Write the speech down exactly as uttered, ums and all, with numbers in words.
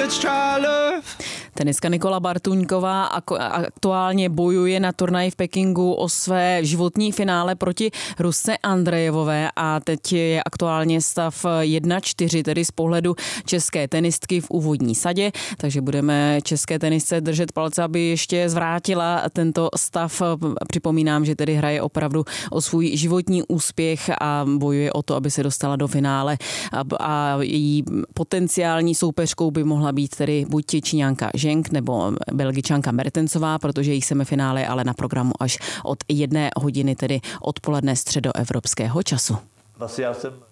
let's try love. Tenistka Nikola Bartuňková aktuálně bojuje na turnaji v Pekingu o své životní finále proti Rusce Andrejevové a teď je aktuálně stav jedna čtyři, tedy z pohledu české tenistky v úvodní sadě, takže budeme české tenisce držet palce, aby ještě zvrátila tento stav. Připomínám, že tedy hraje opravdu o svůj životní úspěch a bojuje o to, aby se dostala do finále a, a její potenciální soupeřkou by mohla být tedy buď Číňanka Zheng nebo Belgičanka Mertensová, protože jejich semifinále je ale na programu až od jedné hodiny, tedy odpoledne středoevropského času. Vlastně já jsem